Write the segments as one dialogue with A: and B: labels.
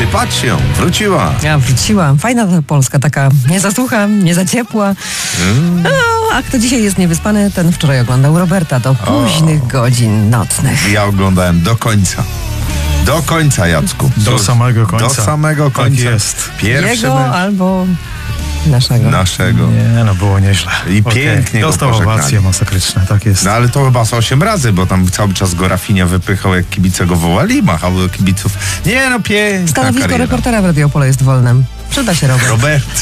A: patrzcie ją, wróciła.
B: Ja wróciłam. Fajna ta Polska, taka nie za sucha, nie za ciepła. No, a kto dzisiaj jest niewyspany, ten wczoraj oglądał Roberta do późnych godzin nocnych.
A: Ja oglądałem do końca. Do końca, Jacku.
C: Do samego końca.
A: Do samego końca.
C: Tak jest.
B: Jego albo naszego.
C: Nie, no było nieźle.
A: I pięknie go
C: dostał
A: pożegnali.
C: owacje masakryczne, tak jest.
A: No ale to chyba z 8 razy, bo tam cały czas go Rafinha wypychał, jak kibice go wołali, machał do kibiców. Nie no, piękna
B: Stanowisko
A: kariera.
B: reportera w Radio Opole jest wolnym. Przyda się Robert.
A: Robert.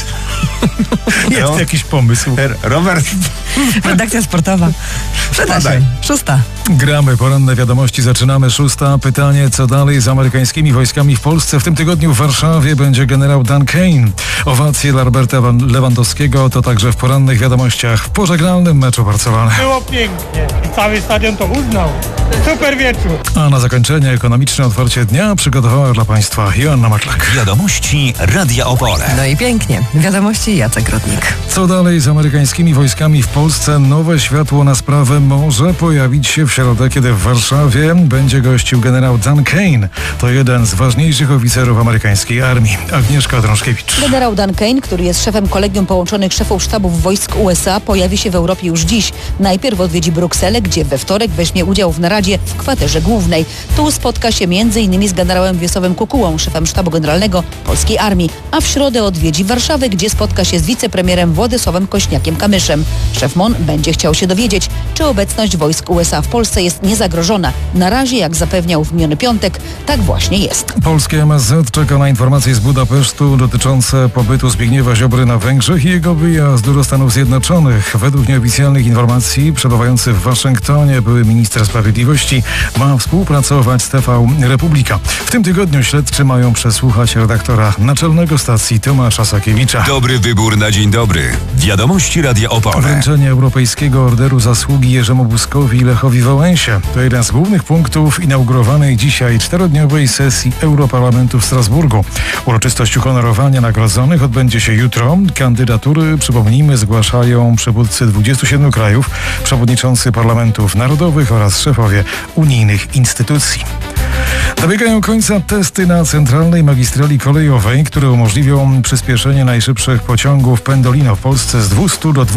C: Jest jakiś pomysł.
A: Robert.
B: Redakcja sportowa. Przyda się.
A: Spadaj.
B: 6.
C: Gramy poranne wiadomości, zaczynamy 6. Pytanie, co dalej z amerykańskimi wojskami w Polsce? W tym tygodniu w Warszawie będzie generał Dan Kane. Owacje dla Roberta Lewandowskiego to także w porannych wiadomościach w pożegnalnym meczu Barcelony.
D: Było pięknie i cały stadion to uznał. Super wieczór.
C: A na zakończenie ekonomiczne otwarcie dnia przygotowała dla Państwa Joanna Maklak.
E: Wiadomości Radia Opole.
B: No i pięknie. Wiadomości Jacek Rudnik.
C: Co dalej z amerykańskimi wojskami w Polsce? Nowe światło na sprawę może pojawić się w środę, kiedy w Warszawie będzie gościł generał Dan Kane. To jeden z ważniejszych oficerów amerykańskiej armii. Agnieszka Drążkiewicz.
F: Generał Dan Kane, który jest szefem Kolegium Połączonych Szefów Sztabów Wojsk USA, pojawi się w Europie już dziś. Najpierw odwiedzi Brukselę, gdzie we wtorek weźmie udział w naradzie w kwaterze głównej. Tu spotka się m.in. z generałem Wiesławem Kukułą, szefem Sztabu Generalnego Polskiej Armii, a w środę odwiedzi Warszawę, gdzie spotka się z wicepremierem Władysławem Kośniakiem-Kamyszem. Szef MON będzie chciał się dowiedzieć, czy obecność wojsk USA w Polsce jest niezagrożona. Na razie, jak zapewniał w miniony piątek, tak właśnie jest.
C: Polskie MSZ czeka na informacje z Budapesztu dotyczące pobytu Zbigniewa Ziobry na Węgrzech i jego wyjazdu do Stanów Zjednoczonych. Według nieoficjalnych informacji przebywający w Waszyngtonie były minister sprawiedliwości ma współpracować z TV Republika. W tym tygodniu śledczy mają przesłuchać redaktora naczelnego stacji Tomasza Sakiewicza.
E: Dobry wybór na dzień dobry. Wiadomości Radia Opole.
C: Wręczenie Europejskiego Orderu Zasługi Jerzemu Buzkowi i Lechowi Wałęsie to jeden z głównych punktów inaugurowanej dzisiaj 4-dniowej sesji Europarlamentu w Strasburgu. Uroczystość uhonorowania nagrodzonych odbędzie się jutro. Kandydatury, przypomnijmy, zgłaszają przywódcy 27 krajów, przewodniczący parlamentów narodowych oraz szefowie unijnych instytucji. Dobiegają końca testy na centralnej magistrali kolejowej, które umożliwią przyspieszenie najszybszych pociągów Pendolino w Polsce z 200 do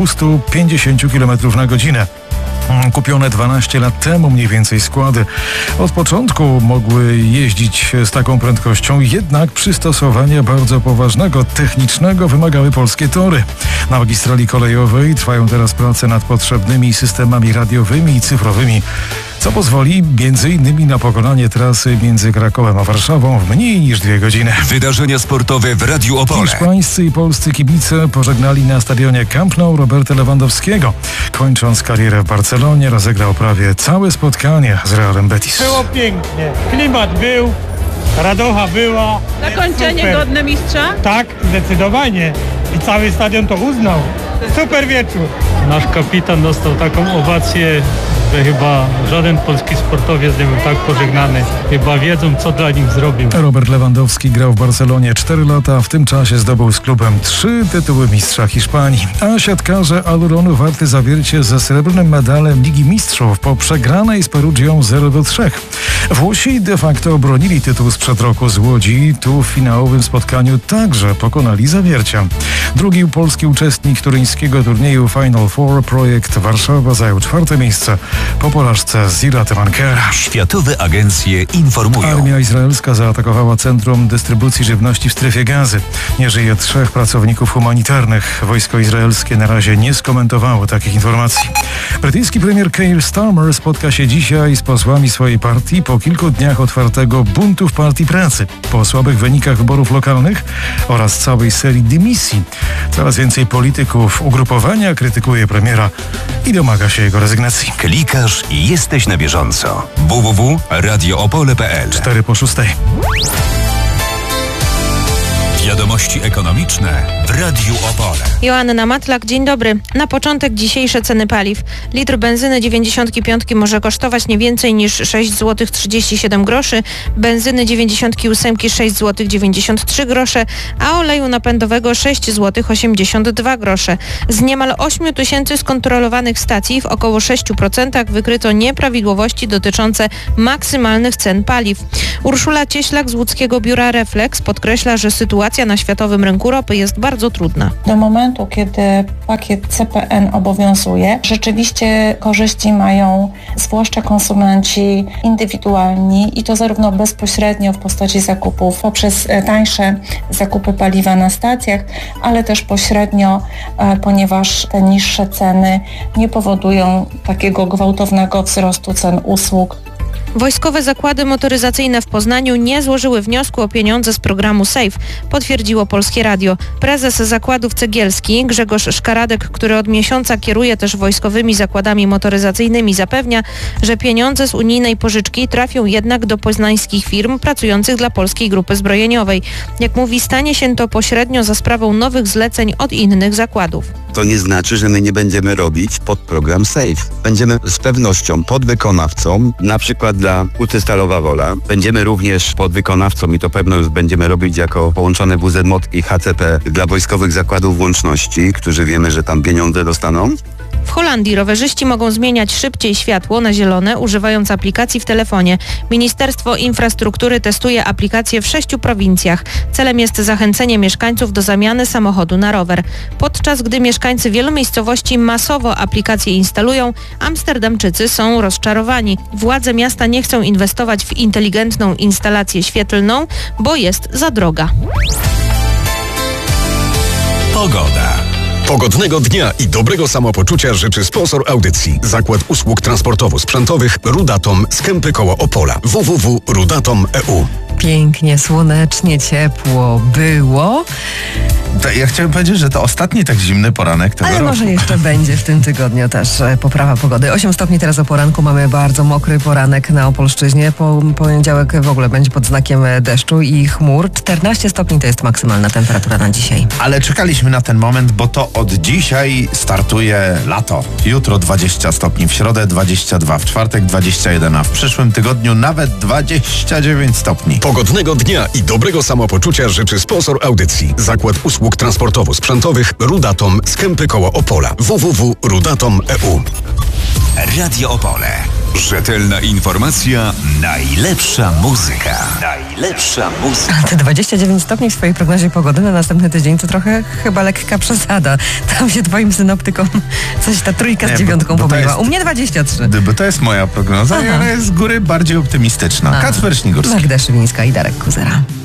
C: 250 km na godzinę. Kupione 12 lat temu mniej więcej składy od początku mogły jeździć z taką prędkością, jednak przystosowania bardzo poważnego technicznego wymagały polskie tory. Na magistrali kolejowej trwają teraz prace nad potrzebnymi systemami radiowymi i cyfrowymi, co pozwoli m.in. na pokonanie trasy między Krakowem a Warszawą w mniej niż 2 godziny.
E: Wydarzenia sportowe w Radiu Opole.
C: Hiszpańscy i polscy kibice pożegnali na stadionie Camp Nou Roberta Lewandowskiego. Kończąc karierę w Barcelonie, rozegrał prawie całe spotkanie z Realem Betis.
D: Było pięknie. Klimat był, radocha była.
G: Zakończenie
D: Super.
G: godne mistrza?
D: Tak, zdecydowanie. I cały stadion to uznał. Super wieczór.
H: Nasz kapitan dostał taką owację, że chyba żaden polski sportowiec nie był tak pożegnany. Chyba wiedzą, co dla nich zrobił.
C: Robert Lewandowski grał w Barcelonie 4 lata, w tym czasie zdobył z klubem 3 tytuły mistrza Hiszpanii. A siatkarze Aluronu warty zawiercie ze srebrnym medalem Ligi Mistrzów po przegranej z Perugią 0-3. Włosi de facto obronili tytuł sprzed roku z Łodzi. Tu w finałowym spotkaniu także pokonali zawiercia. Drugi polski uczestnik turyńskiego turnieju Final Four, projekt Warszawa, zajął 4. miejsce po porażce z Iratem Ankara.
E: Światowe agencje informują.
C: Armia izraelska zaatakowała centrum dystrybucji żywności w strefie Gazy. Nie żyje 3 pracowników humanitarnych. Wojsko izraelskie na razie nie skomentowało takich informacji. Brytyjski premier Keir Starmer spotka się dzisiaj z posłami swojej partii po kilku dniach otwartego buntu w Partii Pracy. Po słabych wynikach wyborów lokalnych oraz całej serii dymisji. Coraz więcej polityków ugrupowania krytykuje premiera i domaga się jego rezygnacji.
E: Klikasz i jesteś na bieżąco. www.radioopole.pl
C: 4 po 6.
E: Wiadomości ekonomiczne w w Radiu Opole.
G: Joanna Matlak, dzień dobry. Na początek dzisiejsze ceny paliw. Litr benzyny 95 może kosztować nie więcej niż 6 zł 37 groszy, benzyny 98 6 zł 93 grosze, a oleju napędowego 6 zł 82 grosze. Z niemal 8 tysięcy skontrolowanych stacji w około 6% wykryto nieprawidłowości dotyczące maksymalnych cen paliw. Urszula Cieślak z łódzkiego biura Reflex podkreśla, że sytuacja na światowym rynku ropy jest bardzo trudna.
I: Do momentu, kiedy pakiet CPN obowiązuje, rzeczywiście korzyści mają zwłaszcza konsumenci indywidualni i to zarówno bezpośrednio w postaci zakupów poprzez tańsze zakupy paliwa na stacjach, ale też pośrednio, ponieważ te niższe ceny nie powodują takiego gwałtownego wzrostu cen usług.
G: Wojskowe zakłady motoryzacyjne w Poznaniu nie złożyły wniosku o pieniądze z programu SAFE, potwierdziło Polskie Radio. Prezes zakładów Cegielski Grzegorz Szkaradek, który od miesiąca kieruje też wojskowymi zakładami motoryzacyjnymi, zapewnia, że pieniądze z unijnej pożyczki trafią jednak do poznańskich firm pracujących dla Polskiej Grupy Zbrojeniowej. Jak mówi, stanie się to pośrednio za sprawą nowych zleceń od innych zakładów.
J: To nie znaczy, że my nie będziemy robić pod program SAFE. Będziemy z pewnością podwykonawcą, na przykład dla Huty Stalowa Wola. Będziemy również podwykonawcą i to pewno już będziemy robić jako połączone WZMOT i HCP dla wojskowych zakładów łączności, którzy wiemy, że tam pieniądze dostaną.
G: W Holandii rowerzyści mogą zmieniać szybciej światło na zielone, używając aplikacji w telefonie. Ministerstwo Infrastruktury testuje aplikację w 6 prowincjach. Celem jest zachęcenie mieszkańców do zamiany samochodu na rower. Podczas gdy mieszkańcy wielu miejscowości masowo aplikację instalują, Amsterdamczycy są rozczarowani. Władze miasta nie chcą inwestować w inteligentną instalację świetlną, bo jest za droga.
E: Pogoda.
K: Pogodnego dnia i dobrego samopoczucia życzy sponsor audycji. Zakład Usług Transportowo-Sprzętowych Rudatom z Kępy koło Opola. www.rudatom.eu.
B: Pięknie, słonecznie, ciepło było.
A: Ja chciałem powiedzieć, że to ostatni tak zimny poranek tego
B: Ale
A: roku.
B: może jeszcze będzie w tym tygodniu też poprawa pogody. 8 stopni teraz o poranku, mamy bardzo mokry poranek na Opolszczyźnie. Poniedziałek w ogóle będzie pod znakiem deszczu i chmur. 14 stopni to jest maksymalna temperatura na dzisiaj.
A: Ale czekaliśmy na ten moment, bo to od dzisiaj startuje lato. Jutro 20 stopni, w środę 22, w czwartek 21, a w przyszłym tygodniu nawet 29 stopni.
K: Pogodnego dnia i dobrego samopoczucia życzy sponsor audycji. Zakład Usług Transportowo-Sprzętowych Rudatom z Kępy koło Opola. www.rudatom.eu.
E: Radio Opole. Rzetelna informacja, najlepsza muzyka. Najlepsza muzyka.
B: A te 29 stopni w swojej prognozie pogody na następny tydzień to trochę chyba lekka przesada. Tam się twoim synoptykom coś ta trójka z dziewiątką pomyliła. U mnie 23.
A: Bo to jest moja prognoza, ale jest z góry bardziej optymistyczna. Kacper Śnigurski.
B: Magda Szywińska i Darek Kuzera.